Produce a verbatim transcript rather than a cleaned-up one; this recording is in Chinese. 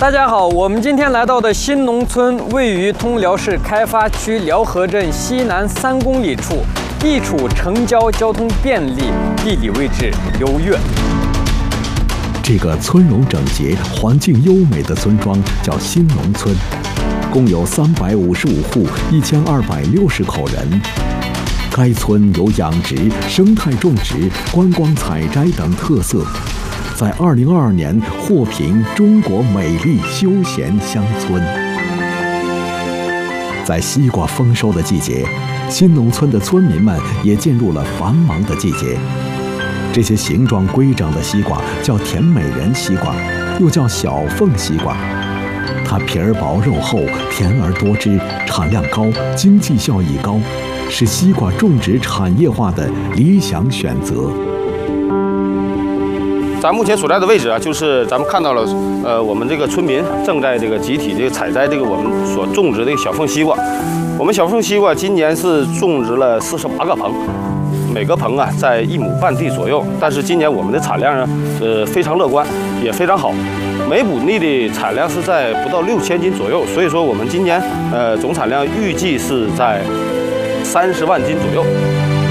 大家好，我们今天来到的新农村位于通辽市开发区辽河镇西南三公里处，地处城郊，交通便利，地理位置优越。 这个村容整洁、环境优美的村庄叫新农村，共有三百五十五户，一千二百六十口人。该村有养殖、生态种植、观光采摘等特色。在二零二二年获评中国美丽休闲乡村。在西瓜丰收的季节，新农村的村民们也进入了繁忙的季节。这些形状规整的西瓜叫甜美人西瓜，又叫小凤西瓜。它皮儿薄肉厚，甜而多汁，产量高，经济效益高，是西瓜种植产业化的理想选择。 咱目前所在的位置啊，就是咱们看到了，呃，我们这个村民正在这个集体这个采摘这个我们所种植的小凤西瓜。我们小凤西瓜今年是种植了四十八个棚，每个棚啊在一亩半地左右。但是今年我们的产量呢，呃，非常乐观，也非常好，每亩地的产量是在不到六千斤左右。所以说，我们今年呃总产量预计是在三十万斤左右。